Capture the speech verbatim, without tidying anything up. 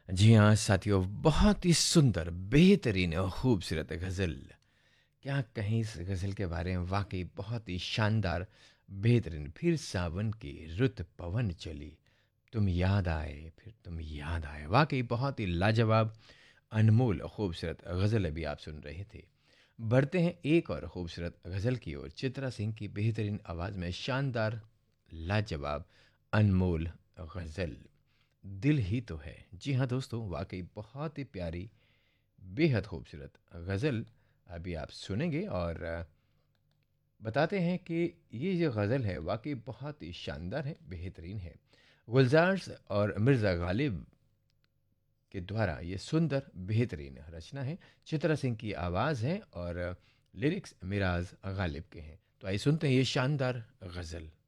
जी हाँ साथियों, बहुत ही सुंदर, बेहतरीन और खूबसूरत गज़ल। क्या कहें इस गज़ल के बारे में, वाक़ई बहुत ही शानदार, बेहतरीन। फिर सावन की रुत पवन चली, तुम याद आए, फिर तुम याद आए। वाक़ई बहुत ही लाजवाब, अनमोल और खूबसूरत गज़ल अभी आप सुन रहे थे। बढ़ते हैं एक और खूबसूरत गज़ल की ओर। चित्रा सिंह की बेहतरीन आवाज़ में शानदार, लाजवाब, अनमोल गज़ल, दिल ही तो है। जी हाँ दोस्तों, वाक़ई बहुत ही प्यारी, बेहद खूबसूरत गज़ल अभी आप सुनेंगे। और अ, बताते हैं कि ये जो गज़ल है वाक़ई बहुत ही शानदार है, बेहतरीन है। गुलजार और मिर्ज़ा गालिब के द्वारा ये सुंदर, बेहतरीन रचना है। चित्रा सिंह की आवाज़ है और लिरिक्स मिराज गालिब के हैं। तो आइए सुनते हैं ये शानदार गज़ल।